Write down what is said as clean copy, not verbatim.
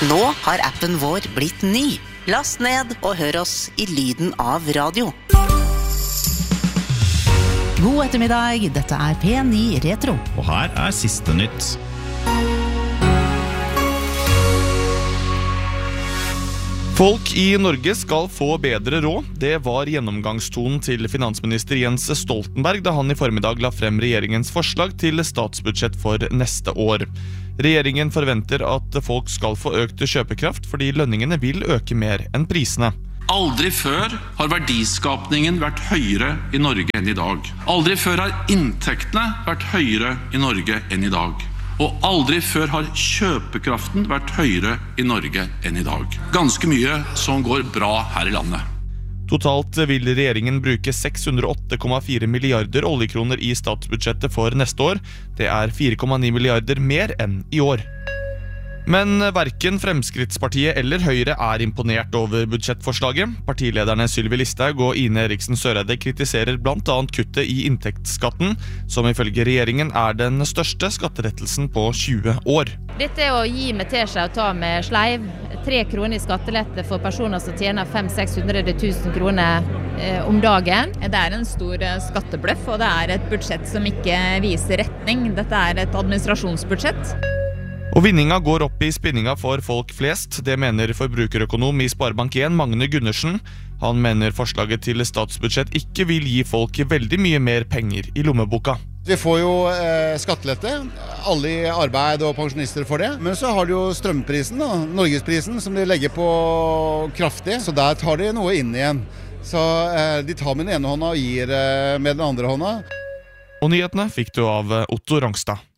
Nå har appen vår blitt ny. Last ned og hør oss i lyden av radio. God ettermiddag, dette er P9 Retro. Og her er siste nytt. Folk i Norge skal få bedre råd. Det var gjennomgangstonen til finansminister Jens Stoltenberg da han i formiddag la frem regjeringens forslag til statsbudsjett for neste år. Regjeringen forventer at folk skal få økt kjøpekraft fordi lønningene vil øke mer enn prisene. Aldri før har verdiskapningen vært høyere i Norge enn i dag. Aldri før har inntektene vært høyere i Norge enn i dag. Og aldri før har kjøpekraften vært høyere i Norge enn i dag. Ganske mye som går bra her i landet. Totalt vil regjeringen bruke 608,4 milliarder oljekroner i statsbudsjettet for neste år. Det er 4,9 milliarder mer enn i år. Men hverken Fremskrittspartiet eller Høyre er imponert over budsjettforslaget. Partilederne Sylvi Listhaug og Ine Eriksen Søreide kritiserer blant annet kuttet i inntektsskatten, som ifølge regjeringen er den største skatterettelsen på 20 år. Dette er å gi med teskje og ta med sleiv. 3 kroner i skattelette for personer som tjener 500 000-600 000 kroner om dagen. Det er en stor skattebløff, og det er et budsjett som ikke viser retning. Dette er et administrasjonsbudsjett. Og vinninga går opp i spinninga for folk flest. Det mener forbrukerøkonom i Sparebank1 Magne Gundersen. Han mener forslaget til statsbudsjett ikke vil gi folk veldig mye mer penger i lommeboka. Vi får jo skattelette, alle i arbeid og pensjonister får det. Men så har de jo strømprisen, Norgesprisen, som de legger på kraftig. Så der tar de noe inn igjen. Så de tar med den ene hånda og gir med den andre hånda. Og nyhetene fikk du av Otto Rangstad.